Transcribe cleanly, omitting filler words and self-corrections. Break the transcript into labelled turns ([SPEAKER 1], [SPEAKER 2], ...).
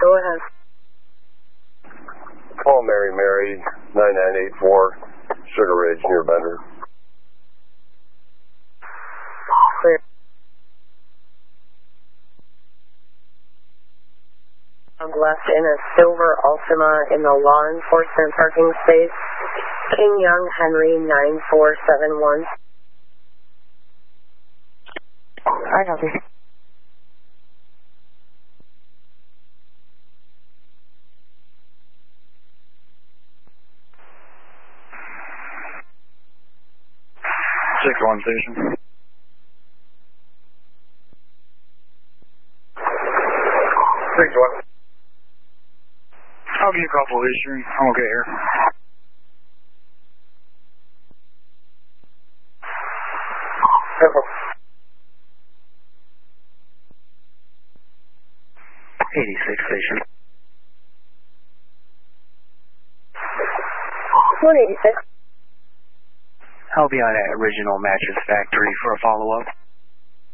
[SPEAKER 1] Go ahead.
[SPEAKER 2] Call Mary, 9984, Sugar Ridge, near Bender.
[SPEAKER 1] Clear. Left in a silver Altima in the law enforcement parking space. King Young Henry 9471.
[SPEAKER 3] I copy.
[SPEAKER 4] Check 1 station.
[SPEAKER 2] 6-1.
[SPEAKER 4] I'll give you a call for history. I'm okay here.
[SPEAKER 2] Careful.
[SPEAKER 4] 86 station.
[SPEAKER 1] 186.
[SPEAKER 4] I'll be on at Original Mattress Factory for a follow-up.